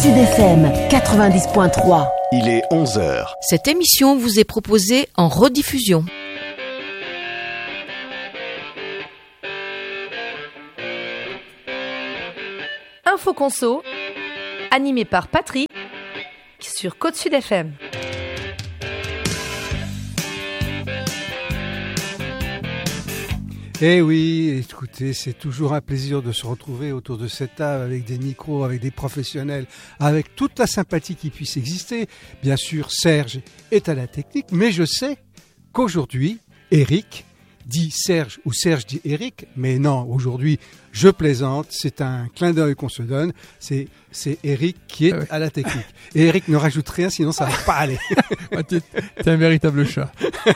Sud FM 90.3. Il est 11h. Cette émission vous est proposée en rediffusion. Info Conso, animé par Patrick sur Côte Sud FM. Eh oui, écoutez, c'est toujours un plaisir de se retrouver autour de cette table avec des micros, avec des professionnels, avec toute la sympathie qui puisse exister. Bien sûr, Serge est à la technique, mais je sais qu'aujourd'hui, Eric dit Serge ou Serge dit Eric, mais non, aujourd'hui, je plaisante, c'est un clin d'œil qu'on se donne, c'est Eric qui est à la technique. Et Eric ne rajoute rien, sinon ça va pas aller. T'es un véritable chat.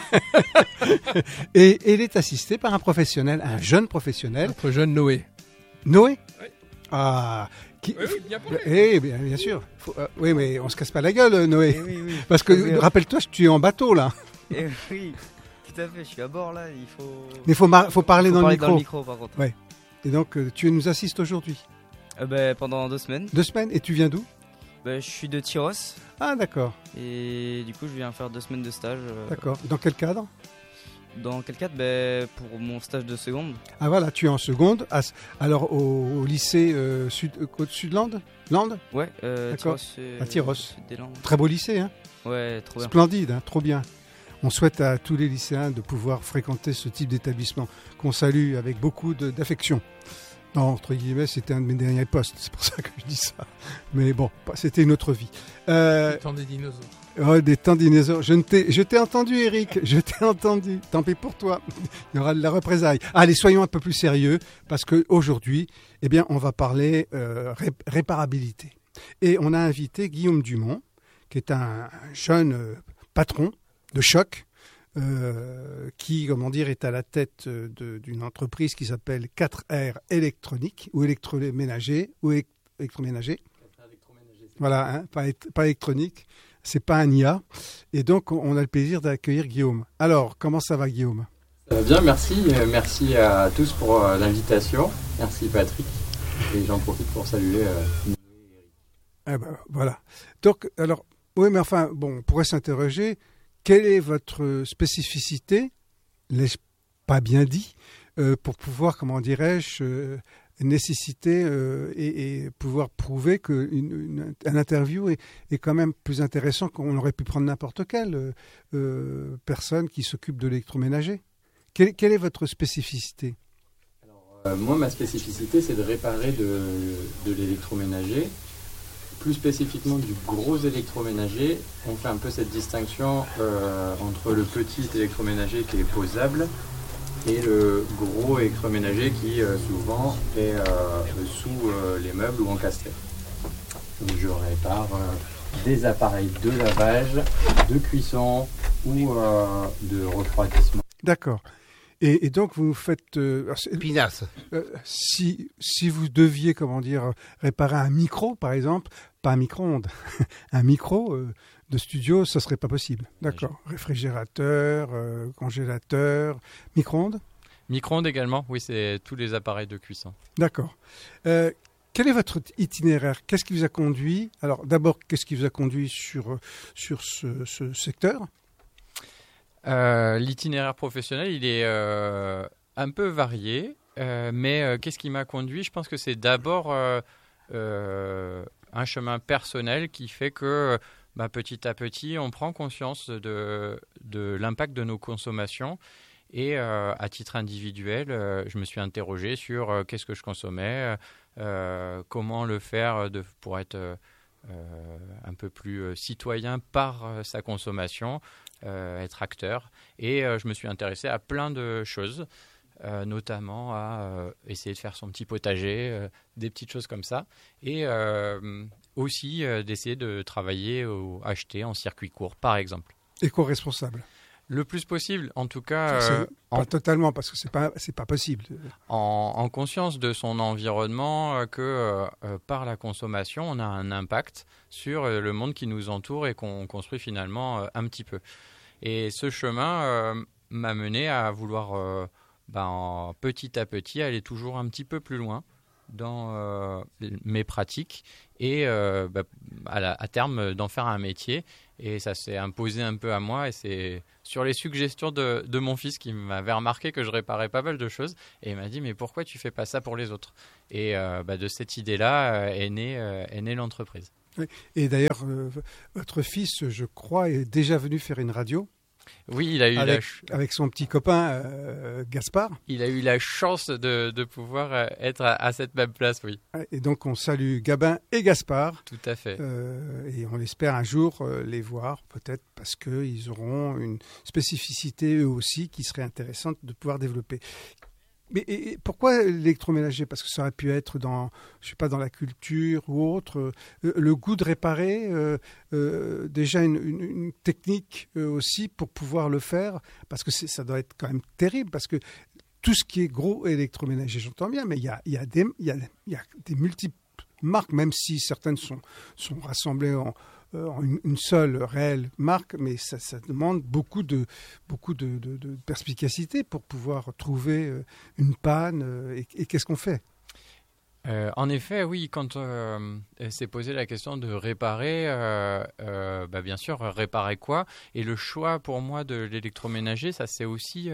Et il est assisté par un professionnel, un jeune professionnel. Notre jeune Noé. Noé ? Oui. Ah, qui... Oui, bien pour lui. Eh bien sûr. Oui, mais on se casse pas la gueule, Noé. Oui. Parce que, rappelle-toi, tu es en bateau, là. Oui, tout à fait, je suis à bord, là, il faut... Mais faut parler dans le micro. dans le micro, par contre. Ouais. Et donc, tu nous assistes aujourd'hui. Pendant 2 semaines. 2 semaines. Et tu viens d'où ? Je suis de Tyros. Ah, d'accord. Et du coup, je viens faire 2 semaines de stage. D'accord. Dans quel cadre ? Dans quel cadre ? Pour mon stage de seconde. Ah voilà, tu es en seconde. Alors au lycée Côte-Sud-Land ? Ouais, d'accord. Tyros, à Tyros. Sud-des-Landes. Très beau lycée, hein ? Ouais, trop bien. Splendide, hein, trop bien. On souhaite à tous les lycéens de pouvoir fréquenter ce type d'établissement qu'on salue avec beaucoup d'affection. Non, entre guillemets, c'était un de mes derniers postes, c'est pour ça que je dis ça. Mais bon, c'était une autre vie. Le temps des dinosaures. Oh, des temps dinosaures. Je t'ai entendu, Eric, je t'ai entendu. Tant pis pour toi, il y aura de la représaille. Allez, soyons un peu plus sérieux, parce qu'aujourd'hui, on va parler réparabilité. Et on a invité Guillaume Dumont, qui est un jeune patron de choc, qui, est à la tête d'une entreprise qui s'appelle 4R électronique ou électroménager Voilà, hein, pas électronique, c'est pas un IA. Et donc, on a le plaisir d'accueillir Guillaume. Alors, comment ça va, Guillaume ? Ça va bien, merci. Merci à tous pour l'invitation. Merci, Patrick. Et j'en profite pour saluer voilà. Donc, alors, oui, mais enfin, bon, on pourrait s'interroger. Quelle est votre spécificité, l'ai-je pas bien dit, pour pouvoir, nécessiter et pouvoir prouver qu'un interview est quand même plus intéressant qu'on aurait pu prendre n'importe quelle personne qui s'occupe de l'électroménager. Quelle est votre spécificité ? Alors, moi, ma spécificité, c'est de réparer de l'électroménager. Plus spécifiquement du gros électroménager, on fait un peu cette distinction entre le petit électroménager qui est posable et le gros électroménager qui souvent est sous les meubles ou encastré. Donc je répare des appareils de lavage, de cuisson ou de refroidissement. D'accord. Et donc vous faites... Pinasse. Si vous deviez, réparer un micro, par exemple, pas un micro-ondes, un micro de studio, ça serait pas possible. D'accord. Réfrigérateur, congélateur, micro-ondes ? Micro-ondes également, oui, c'est tous les appareils de cuisson. D'accord. Quel est votre itinéraire ? Qu'est-ce qui vous a conduit ? Alors d'abord, qu'est-ce qui vous a conduit sur ce secteur ? L'itinéraire professionnel, il est un peu varié, mais qu'est-ce qui m'a conduit ? Je pense que c'est d'abord un chemin personnel qui fait que petit à petit, on prend conscience de l'impact de nos consommations. Et à titre individuel, je me suis interrogé sur qu'est-ce que je consommais, comment le faire pour être un peu plus citoyen par sa consommation, être acteur. Et je me suis intéressé à plein de choses, notamment à essayer de faire son petit potager, des petites choses comme ça. Et aussi d'essayer de travailler ou acheter en circuit court, par exemple. Éco-responsable. Le plus possible, en tout cas... pas totalement, parce que c'est pas possible. En conscience de son environnement, que par la consommation, on a un impact sur le monde qui nous entoure et qu'on construit finalement un petit peu. Et ce chemin m'a mené à vouloir, petit à petit, aller toujours un petit peu plus loin dans mes pratiques et à terme d'en faire un métier. Et ça s'est imposé un peu à moi et c'est sur les suggestions de mon fils qui m'avait remarqué que je réparais pas mal de choses et il m'a dit mais pourquoi tu fais pas ça pour les autres? Et de cette idée-là est née l'entreprise. Oui. Et d'ailleurs, votre fils, je crois, est déjà venu faire une radio. Oui, il a eu avec son petit copain Gaspard. Il a eu la chance de pouvoir être à cette même place, oui. Et donc on salue Gabin et Gaspard. Tout à fait. Et on espère un jour les voir, peut-être parce qu'ils auront une spécificité eux aussi qui serait intéressante de pouvoir développer. Mais et pourquoi l'électroménager? Parce que ça aurait pu être dans la culture ou autre. Le goût de réparer, déjà une technique aussi pour pouvoir le faire, parce que ça doit être quand même terrible, parce que tout ce qui est gros électroménager, j'entends bien, mais il y a des multiples marques, même si certaines sont rassemblées en une seule réelle marque, mais ça demande beaucoup de perspicacité pour pouvoir trouver une panne. Et qu'est-ce qu'on fait? En effet, oui, quand s'est posé la question de réparer, bien sûr, réparer quoi? Et le choix pour moi de l'électroménager, ça s'est aussi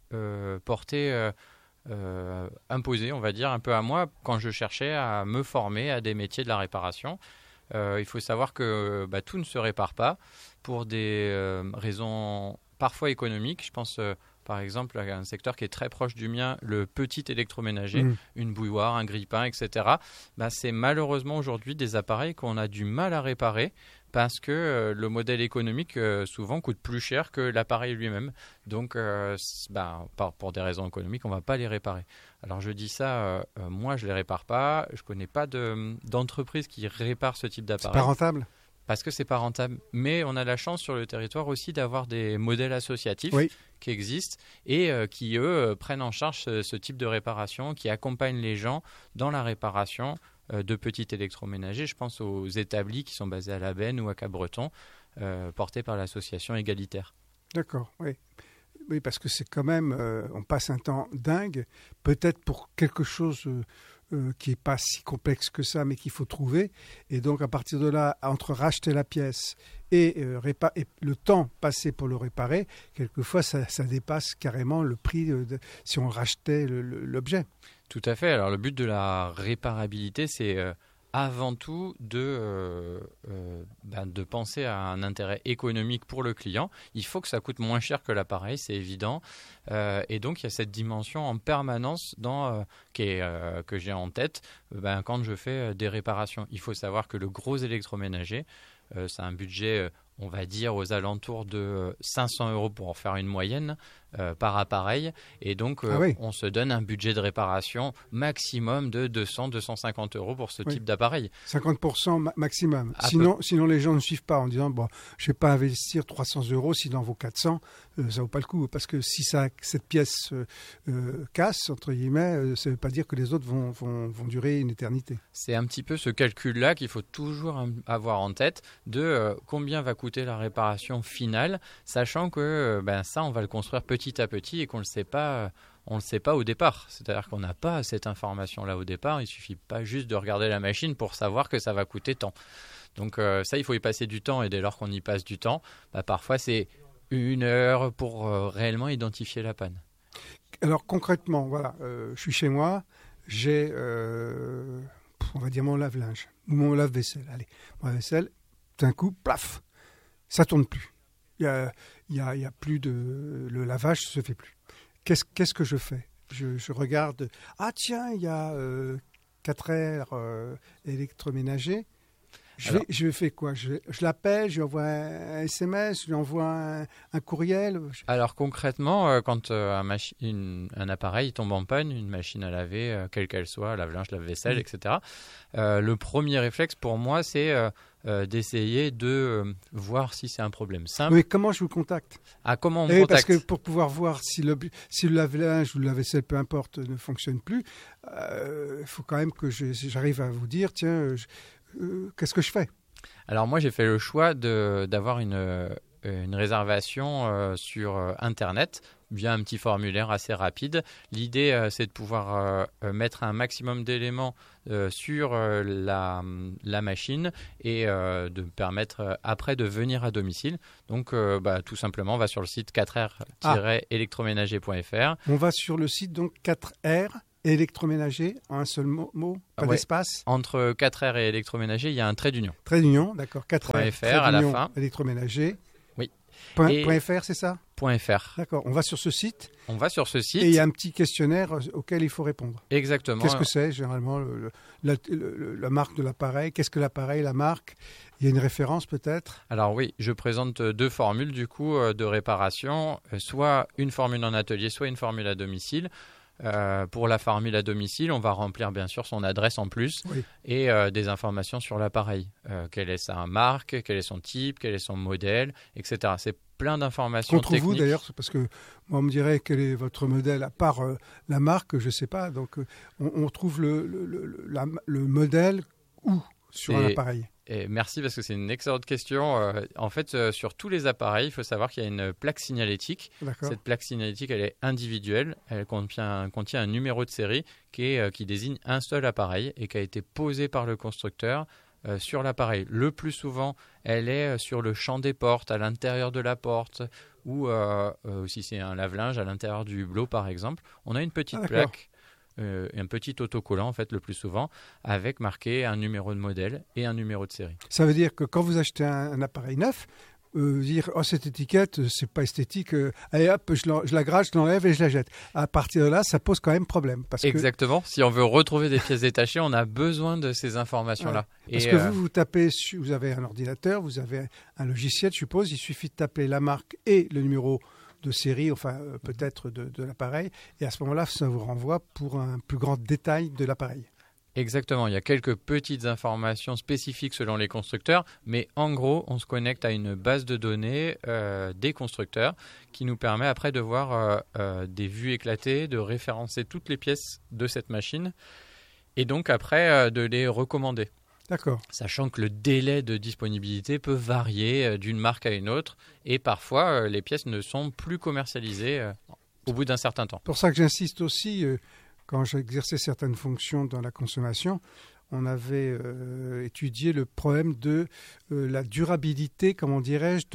imposé, on va dire, un peu à moi quand je cherchais à me former à des métiers de la réparation. Il faut savoir que tout ne se répare pas pour des raisons parfois économiques. Je pense par exemple à un secteur qui est très proche du mien, le petit électroménager, une bouilloire, un grille-pain, etc. C'est malheureusement aujourd'hui des appareils qu'on a du mal à réparer parce que le modèle économique souvent coûte plus cher que l'appareil lui-même. Donc pour des raisons économiques, on ne va pas les réparer. Alors je dis ça, moi je ne les répare pas, je ne connais pas d'entreprise qui répare ce type d'appareil. C'est pas rentable? Parce que c'est pas rentable. Mais on a la chance sur le territoire aussi d'avoir des modèles associatifs qui existent et qui, eux, prennent en charge ce type de réparation, qui accompagnent les gens dans la réparation de petits électroménagers. Je pense aux établis qui sont basés à La Benne ou à Cap-Breton, portés par l'association Égalitaire. D'accord, oui. Oui, parce que c'est quand même, on passe un temps dingue, peut-être pour quelque chose qui n'est pas si complexe que ça, mais qu'il faut trouver. Et donc, à partir de là, entre racheter la pièce et le temps passé pour le réparer, quelquefois, ça dépasse carrément le prix si on rachetait l'objet. Tout à fait. Alors, le but de la réparabilité, c'est avant tout de penser à un intérêt économique pour le client. Il faut que ça coûte moins cher que l'appareil, c'est évident. Et donc, il y a cette dimension en permanence que j'ai en tête quand je fais des réparations. Il faut savoir que le gros électroménager, c'est un budget, on va dire, aux alentours de 500 € pour en faire une moyenne par appareil. Et donc, on se donne un budget de réparation maximum de 200-250 € pour ce type d'appareil. 50% maximum. Sinon, les gens ne suivent pas en disant je ne vais pas investir 300 €, s'il en vaut 400, ça ne vaut pas le coup. Parce que si cette pièce casse, entre guillemets, ça ne veut pas dire que les autres vont durer une éternité. C'est un petit peu ce calcul-là qu'il faut toujours avoir en tête de combien va coûter la réparation finale, sachant que ça, on va le construire petit à petit et qu'on ne le sait pas. On ne le sait pas au départ, c'est-à-dire qu'on n'a pas cette information-là au départ, il ne suffit pas juste de regarder la machine pour savoir que ça va coûter tant. Donc ça, il faut y passer du temps et dès lors qu'on y passe du temps, parfois c'est 1 heure pour réellement identifier la panne. Alors concrètement, voilà, je suis chez moi, j'ai, on va dire mon lave-linge, ou mon lave-vaisselle, allez, mon lave-vaisselle, d'un coup, plaf, ça ne tourne plus. Il y a plus le lavage ne se fait plus. Qu'est-ce que je fais? Je regarde, tiens, il y a 4 aires électroménagers. Je fais quoi? Je l'appelle, je lui envoie un SMS, je lui envoie un courriel. Alors concrètement, quand un appareil tombe en panne, une machine à laver, quelle qu'elle soit, lave-linge, lave-vaisselle, etc., le premier réflexe pour moi, c'est d'essayer de voir si c'est un problème simple. Oui, comment je vous contacte? Comment on me contacte? Parce que pour pouvoir voir si le lave-linge ou le lave-vaisselle, peu importe, ne fonctionne plus, il faut quand même que j'arrive à vous dire, tiens, qu'est-ce que je fais? Alors moi, j'ai fait le choix d'avoir une réservation sur Internet, via un petit formulaire assez rapide. L'idée, c'est de pouvoir mettre un maximum d'éléments sur la machine et de permettre après de venir à domicile. Donc, tout simplement, on va sur le site 4r-électroménager.fr. On va sur le site donc 4R électroménager, en un seul mot, pas d'espace. Entre 4R et électroménager, il y a un trait d'union. Trait d'union, d'accord. 4R à la fin. Électroménager. Oui. .fr, c'est ça ? .fr. D'accord. On va sur ce site. Et il y a un petit questionnaire auquel il faut répondre. Exactement. Qu'est-ce que c'est généralement la marque de l'appareil ? Qu'est-ce que l'appareil, la marque ? Il y a une référence peut-être ? Alors oui, je présente 2 formules du coup de réparation, soit une formule en atelier, soit une formule à domicile. Pour la formule à domicile, on va remplir bien sûr son adresse en plus et des informations sur l'appareil. Quelle est sa marque, quel est son type, quel est son modèle, etc. C'est plein d'informations techniques. Contre vous d'ailleurs, parce que moi on me dirait quel est votre modèle à part la marque, je ne sais pas. Donc on trouve le modèle où sur un appareil ? Et merci parce que c'est une excellente question. En fait, sur tous les appareils, il faut savoir qu'il y a une plaque signalétique. D'accord. Cette plaque signalétique, elle est individuelle. Elle contient un numéro de série qui désigne un seul appareil et qui a été posé par le constructeur sur l'appareil. Le plus souvent, elle est sur le champ des portes, à l'intérieur de la porte, ou si c'est un lave-linge, à l'intérieur du hublot, par exemple. On a une petite plaque. Un petit autocollant en fait le plus souvent avec marqué un numéro de modèle et un numéro de série. Ça veut dire que quand vous achetez un appareil neuf, dire cette étiquette c'est pas esthétique, allez hop je la gratte, je l'enlève et je la jette. À partir de là ça pose quand même problème. Exactement. Si on veut retrouver des pièces détachées, on a besoin de ces informations-là. Parce que vous tapez, vous avez un ordinateur, vous avez un logiciel, je suppose, il suffit de taper la marque et le numéro de série, enfin peut-être de l'appareil, et à ce moment-là, ça vous renvoie pour un plus grand détail de l'appareil. Exactement, il y a quelques petites informations spécifiques selon les constructeurs, mais en gros, on se connecte à une base de données des constructeurs qui nous permet après de voir des vues éclatées, de référencer toutes les pièces de cette machine, et donc après de les recommander. D'accord. Sachant que le délai de disponibilité peut varier d'une marque à une autre et parfois les pièces ne sont plus commercialisées au bout d'un certain temps. C'est pour ça que j'insiste aussi, quand j'exerçais certaines fonctions dans la consommation, on avait étudié le problème de la durabilité, comment dirais-je,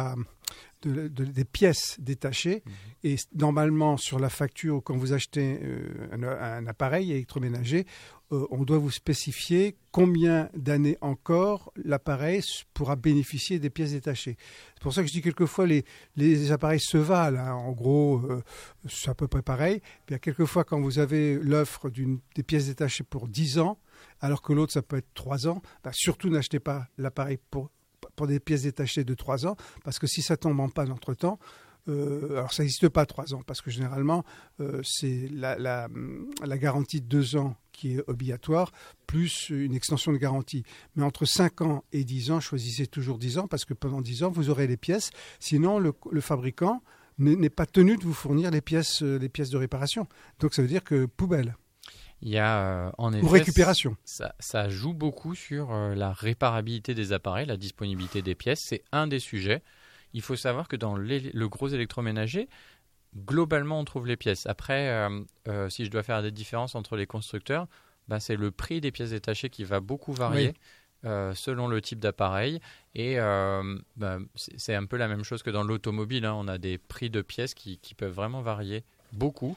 des pièces détachées. Et normalement, sur la facture, quand vous achetez un appareil électroménager, on doit vous spécifier combien d'années encore l'appareil pourra bénéficier des pièces détachées. C'est pour ça que je dis quelquefois les appareils se valent. Hein. En gros, c'est à peu près pareil. Bien, quelquefois, quand vous avez l'offre des pièces détachées pour 10 ans, alors que l'autre, ça peut être 3 ans, surtout n'achetez pas l'appareil pour des pièces détachées de 3 ans, parce que si ça tombe en panne entre-temps, alors ça n'existe pas 3 ans, parce que généralement, c'est la garantie de 2 ans qui est obligatoire, plus une extension de garantie. Mais entre 5 ans et 10 ans, choisissez toujours 10 ans, parce que pendant 10 ans, vous aurez les pièces. Sinon, le fabricant n'est pas tenu de vous fournir les pièces de réparation. Donc ça veut dire que poubelle. Il y a en effet, ou récupération. Ça joue beaucoup sur la réparabilité des appareils, la disponibilité des pièces. C'est un des sujets. Il faut savoir que dans le gros électroménager, globalement, on trouve les pièces. Après, si je dois faire des différences entre les constructeurs, c'est le prix des pièces détachées qui va beaucoup varier selon le type d'appareil. Et c'est un peu la même chose que dans l'automobile. Hein. On a des prix de pièces qui peuvent vraiment varier beaucoup.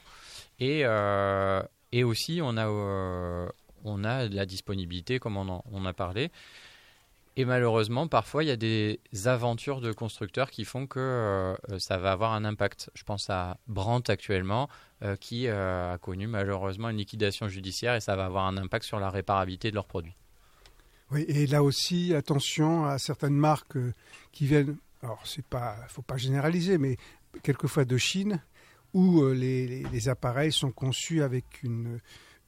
Et aussi, on a de la disponibilité, comme on a parlé. Et malheureusement, parfois, il y a des aventures de constructeurs qui font que ça va avoir un impact. Je pense à Brandt actuellement, qui a connu malheureusement une liquidation judiciaire et ça va avoir un impact sur la réparabilité de leurs produits. Oui, et là aussi, attention à certaines marques qui viennent, alors faut pas généraliser, mais quelquefois de Chine, où les appareils sont conçus avec une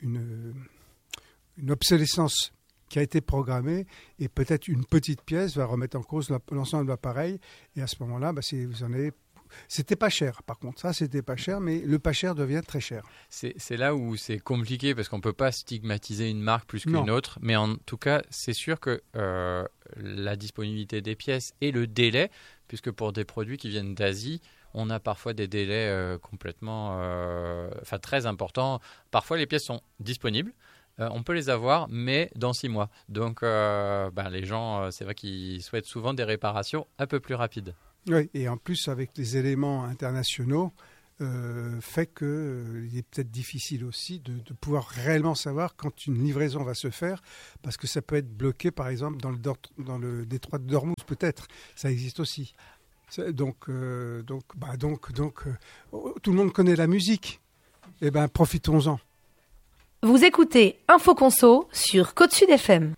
obsolescence qui a été programmée, et peut-être une petite pièce va remettre en cause l'ensemble de l'appareil, et à ce moment-là, vous en avez... C'était pas cher, par contre, ça c'était pas cher, mais le pas cher devient très cher. C'est là où c'est compliqué, parce qu'on peut pas stigmatiser une marque plus qu'une autre, mais en tout cas, c'est sûr que la disponibilité des pièces et le délai, puisque pour des produits qui viennent d'Asie, on a parfois des délais complètement, très importants. Parfois, les pièces sont disponibles. On peut les avoir, mais dans 6 mois. Donc, les gens, c'est vrai qu'ils souhaitent souvent des réparations un peu plus rapides. Oui, et en plus, avec les éléments internationaux, fait qu'il est peut-être difficile aussi de pouvoir réellement savoir quand une livraison va se faire, parce que ça peut être bloqué, par exemple, dans le détroit de Dormouz, peut-être. Ça existe aussi. Donc, tout le monde connaît la musique. Eh bien, profitons-en. Vous écoutez Info Conso sur Côte Sud FM.